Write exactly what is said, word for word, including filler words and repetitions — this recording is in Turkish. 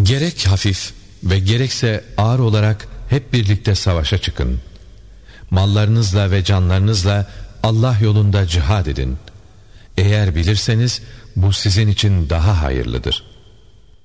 Gerek hafif ve gerekse ağır olarak hep birlikte savaşa çıkın. Mallarınızla ve canlarınızla Allah yolunda cihad edin. Eğer bilirseniz bu sizin için daha hayırlıdır.